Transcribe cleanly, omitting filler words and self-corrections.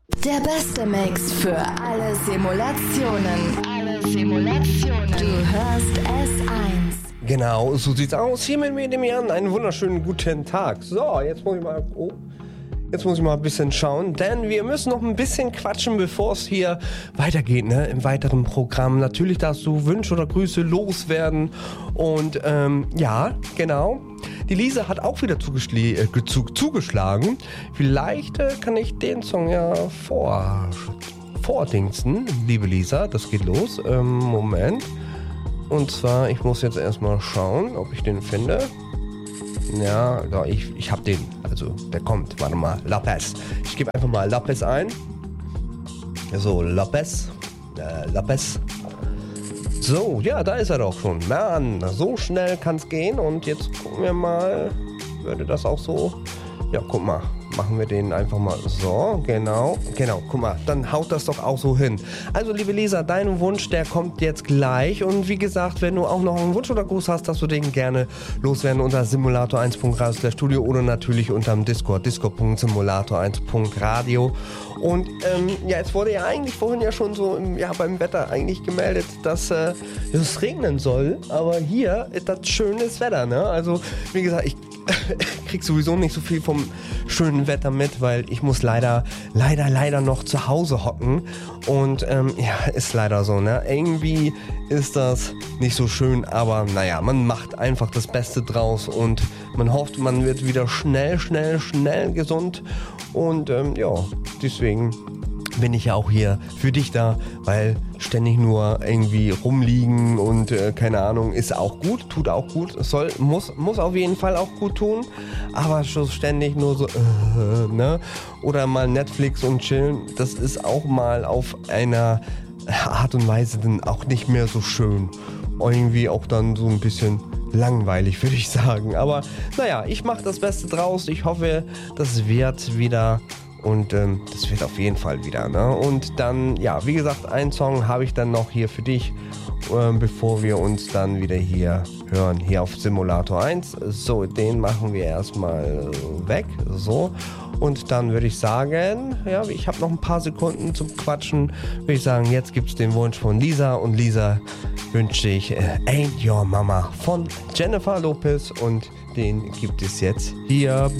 Der beste Mix für alle Simulationen. Du hörst S1. Genau, so sieht's aus. Hier mit mir, dem Jan. Einen wunderschönen guten Tag. So, jetzt muss ich mal ein bisschen schauen, denn wir müssen noch ein bisschen quatschen, bevor es hier weitergeht, ne? Im weiteren Programm. Natürlich darfst du Wünsche oder Grüße loswerden. Und ja, genau. Die Lisa hat auch wieder zugeschlagen. Vielleicht kann ich den Song ja vordingsen, liebe Lisa. Das geht los. Moment. Und zwar, ich muss jetzt erstmal schauen, ob ich den finde. Ja, ich hab den. Also, der kommt. Warte mal. Lopez. Ich gebe einfach mal Lopez ein. So, Lopez. So, ja, da ist er doch schon. Mann, so schnell kann's gehen. Und jetzt gucken wir mal. Würde das auch so... Ja, guck mal. Machen wir den einfach mal so. Genau, guck mal. Dann haut das doch auch so hin. Also, liebe Lisa, dein Wunsch, der kommt jetzt gleich. Und wie gesagt, wenn du auch noch einen Wunsch oder Gruß hast, darfst du den gerne loswerden unter simulator1.radio/studio oder natürlich unterm Discord, discord.simulator1.radio. Und ja, es wurde ja eigentlich vorhin ja schon so beim Wetter eigentlich gemeldet, dass es regnen soll. Aber hier ist das schönes Wetter, ne? Also, wie gesagt, ich krieg sowieso nicht so viel vom schönen Wetter mit, weil ich muss leider noch zu Hause hocken und ja, ist leider so, ne? Irgendwie ist das nicht so schön, aber naja, man macht einfach das Beste draus und man hofft, man wird wieder schnell gesund und ja, deswegen bin ich ja auch hier für dich da, weil ständig nur irgendwie rumliegen und keine Ahnung, ist auch gut, tut auch gut, muss auf jeden Fall auch gut tun, aber schon ständig nur so, ne? Oder mal Netflix und chillen, das ist auch mal auf einer Art und Weise dann auch nicht mehr so schön. Irgendwie auch dann so ein bisschen langweilig, würde ich sagen. Aber naja, ich mache das Beste draus, ich hoffe, das wird wieder... Und das wird auf jeden Fall wieder, ne? Und dann, ja, wie gesagt, einen Song habe ich dann noch hier für dich, bevor wir uns dann wieder hier hören, hier auf Simulator 1. So, den machen wir erstmal weg, so. Und dann würde ich sagen, ja, ich habe noch ein paar Sekunden zum Quatschen, würde ich sagen, jetzt gibt es den Wunsch von Lisa. Und Lisa wünsche ich Ain't Your Mama von Jennifer Lopez und den gibt es jetzt hier.